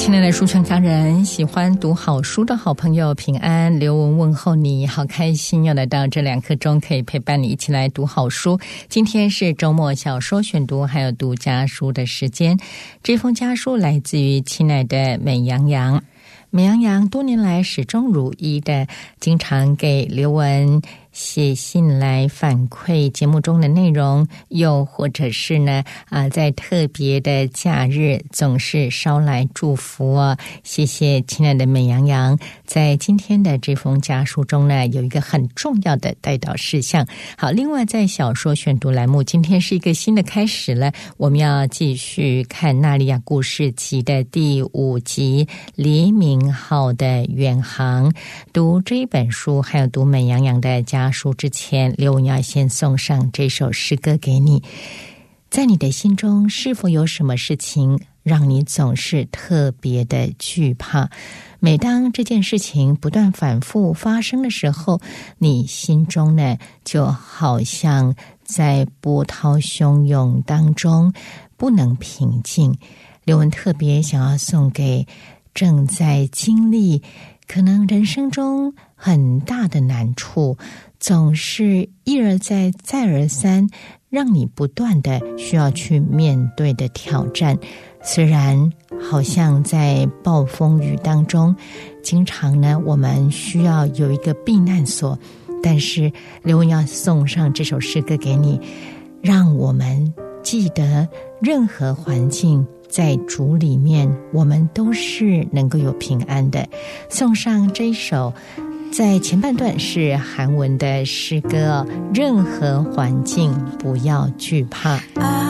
亲爱的书城家人，喜欢读好书的好朋友平安，刘文问候你，好开心又来到这2刻钟可以陪伴你一起来读好书。今天是周末小说选读还有读家书的时间，这封家书来自于亲爱的美羊羊。美羊羊多年来始终如一的经常给刘文写信来反馈节目中的内容，又或者是呢在特别的假日总是捎来祝福哦。谢谢亲爱的美羊羊。在今天的这封家书中呢，有一个很重要的带导事项。好，另外在小说选读栏目，今天是一个新的开始了，我们要继续看纳利亚故事集的第5集黎明号的远航。读这一本书还有读美羊羊的家书之前，刘文要先送上这首诗歌给你。在你的心中是否有什么事情让你总是特别的惧怕？每当这件事情不断反复发生的时候，你心中呢就好像在波涛汹涌当中不能平静。刘文特别想要送给正在经历可能人生中很大的难处，总是一而再再而三让你不断的需要去面对的挑战。虽然好像在暴风雨当中，经常呢我们需要有一个避难所，但是刘文要送上这首诗歌给你，让我们记得任何环境在主里面我们都是能够有平安的。送上这一首在前半段是韩文的诗歌，任何环境不要惧怕。